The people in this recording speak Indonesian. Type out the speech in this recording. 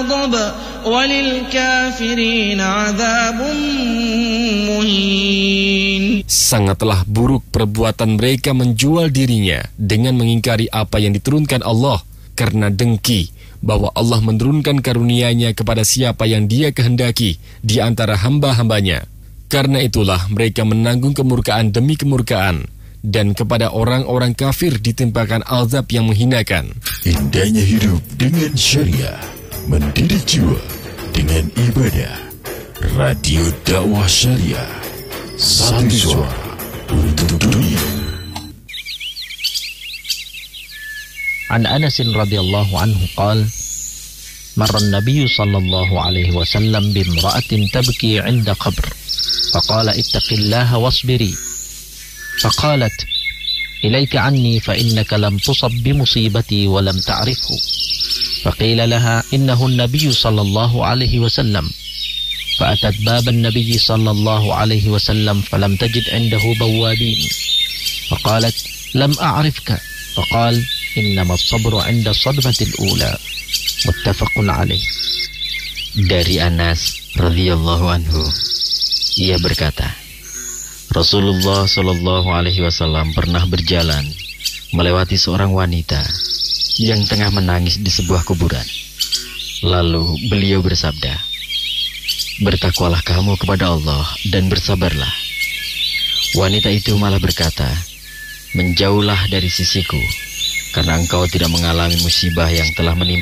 غضب وللكافرين عذاب مهين. Sangatlah buruk perbuatan mereka menjual dirinya dengan mengingkari apa yang diturunkan Allah karena dengki bahwa Allah menurunkan karunia-Nya kepada siapa yang Dia kehendaki di antara hamba-hambanya. Karena itulah mereka menanggung kemurkaan demi kemurkaan, dan kepada orang-orang kafir ditimpakan azab yang menghinakan. Indahnya hidup dengan syariah, mendidik jiwa dengan ibadah. Radio Dakwah Syariah, satu suara untuk dunia. An Anas radhiyallahu anhu qala marra an-nabiy sallallahu alaihi wasallam bimra'atin tabki 'inda qabr faqala ittaqillaha wasbiri faqalat ilayka 'anni fa innaka lam tusab bi musibati wa lam ta'rifhu faqila laha innahu an-nabiy sallallahu alaihi wasallam fa'atat bab an-nabiy sallallahu alaihi wasallam falam tajid 'indahu bawabin faqalat lam a'rifka faqala innama as-sabru 'inda as-sadmatil ula. Muttafaqun alaih. Dari Anas radhiyallahu anhu, ia berkata, Rasulullah sallallahu alaihi wasallam pernah berjalan melewati seorang wanita yang tengah menangis di sebuah kuburan. Lalu beliau bersabda, bertakwalah kamu kepada Allah dan bersabarlah. Wanita itu malah berkata, menjauhlah dari sisiku, karena engkau tidak mengalami musibah yang telah menimpa